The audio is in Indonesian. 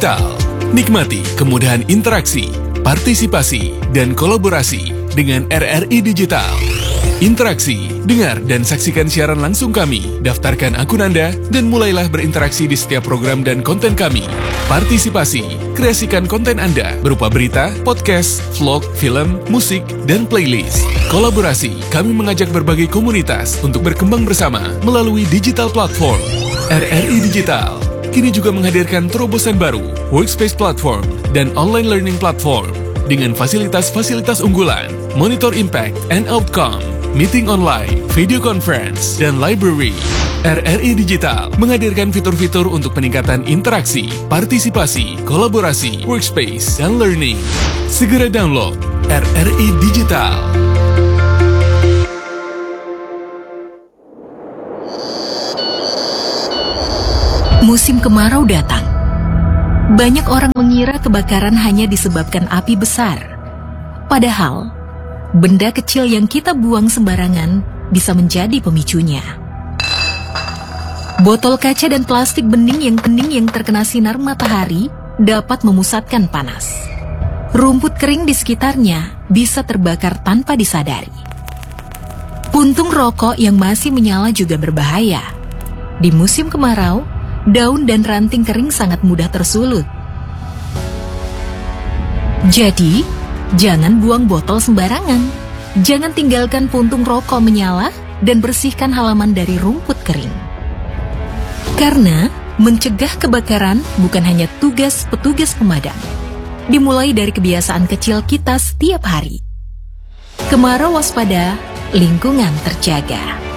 Digital. Nikmati kemudahan interaksi, partisipasi, dan kolaborasi dengan RRI Digital. Interaksi, dengar dan saksikan siaran langsung kami, daftarkan akun Anda, dan mulailah berinteraksi di setiap program dan konten kami. Partisipasi, kreasikan konten Anda berupa berita, podcast, vlog, film, musik, dan playlist. Kolaborasi, kami mengajak berbagai komunitas untuk berkembang bersama melalui digital platform. RRI Digital kini juga menghadirkan terobosan baru, workspace platform, dan online learning platform dengan fasilitas-fasilitas unggulan, monitor impact and outcome, meeting online, video conference, dan library. RRI Digital menghadirkan fitur-fitur untuk peningkatan interaksi, partisipasi, kolaborasi, workspace, dan learning. Segera download RRI Digital. Musim kemarau datang. Banyak orang mengira kebakaran hanya disebabkan api besar. Padahal, benda kecil yang kita buang sembarangan bisa menjadi pemicunya. Botol kaca dan plastik bening yang terkena sinar matahari dapat memusatkan panas. Rumput kering di sekitarnya bisa terbakar tanpa disadari. Puntung rokok yang masih menyala juga berbahaya. Di musim kemarau, daun dan ranting kering sangat mudah tersulut. Jadi, jangan buang botol sembarangan. Jangan tinggalkan puntung rokok menyala dan bersihkan halaman dari rumput kering. Karena mencegah kebakaran bukan hanya tugas petugas pemadam. Dimulai dari kebiasaan kecil kita setiap hari. Kemarau waspada, lingkungan terjaga.